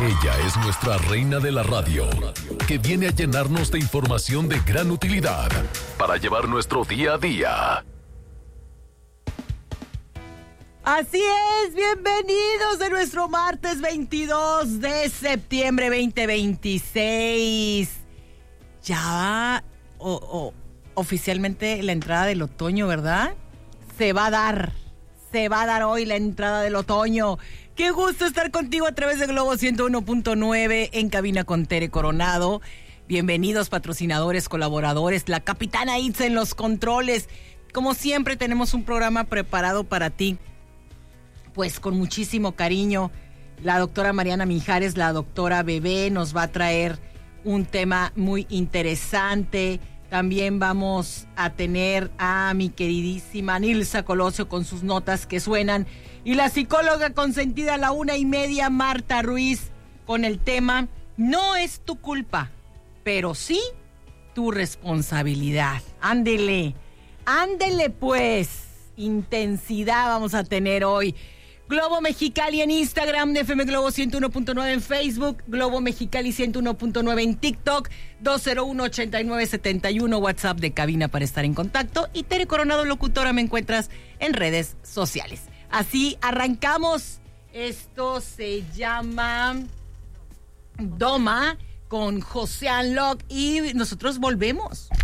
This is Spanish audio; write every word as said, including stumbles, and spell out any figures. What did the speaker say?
Ella es nuestra reina de la radio, que viene a llenarnos de información de gran utilidad para llevar nuestro día a día. Así es, bienvenidos a nuestro martes veintidós de septiembre veinte veintiséis. Ya va o, o, oficialmente la entrada del otoño, ¿verdad? Se va a dar, se va a dar hoy la entrada del otoño. Qué gusto estar contigo a través de Globo ciento uno punto nueve en cabina con Tere Coronado. Bienvenidos patrocinadores, colaboradores, la Capitana Itza en los controles. Como siempre tenemos un programa preparado para ti, pues con muchísimo cariño. La doctora Mariana Mijares, la doctora Bebé, nos va a traer un tema muy interesante. También vamos a tener a mi queridísima Nilsa Colosio con sus notas que suenan. Y la psicóloga consentida a la una y media, Marta Ruiz, con el tema No es tu culpa, pero sí tu responsabilidad. Ándele, ándele pues. Intensidad vamos a tener hoy. Globo Mexicali en Instagram, de F M Globo ciento uno punto nueve en Facebook, Globo Mexicali ciento uno punto nueve en TikTok, dos cero uno, ochenta y nueve, setenta y uno, WhatsApp de cabina para estar en contacto. Y Tere Coronado, locutora, me encuentras en redes sociales. Así arrancamos. Esto se llama Doma con José Unlock y nosotros volvemos.